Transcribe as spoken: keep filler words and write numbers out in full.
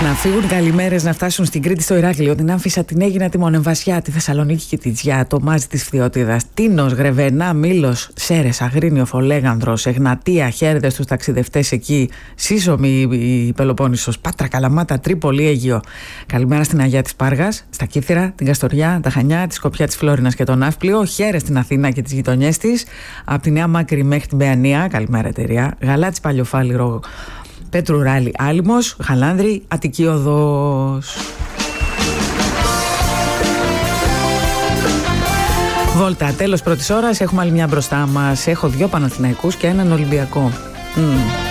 Να φύγουν καλημέρες, να φτάσουν στην Κρήτη, στο Ηράκλειο, την Άμφισσα, την Αίγινα, τη Μονεμβασιά, τη Θεσσαλονίκη και τη Τζιά, το Μάζι της Φθιώτιδας, Τίνος, Γρεβενά, Μήλος, Σέρες, Αγρίνιο, Φολέγανδρος, Εγνατία, χαίρετε στους ταξιδευτές εκεί, Σύσσωμη, η Πελοπόννησος, Πάτρα, Καλαμάτα, Τρίπολη, Αίγυο. Καλημέρα στην Αγιά της Πάργας, στα Κύθυρα, την Καστοριά, τα Χανιά, τη Σκοπιά της Φλόρινας και τον Ναύπλιο. Χαίρες στην Αθήνα και τις γειτονιές της, από τη Νέα Μάκρη μέχρι την Παιανία. Καλημέρα, εταιρεία. Γαλάτσι, Παλιοφάλιρο, Πέτρου Ράλι, Άλυμος, Χαλάνδρη, Αττική Οδός. Βόλτα, τέλος πρώτης ώρας, έχουμε άλλη μια μπροστά μας. Έχω δύο Παναθηναϊκούς και έναν Ολυμπιακό. Mm.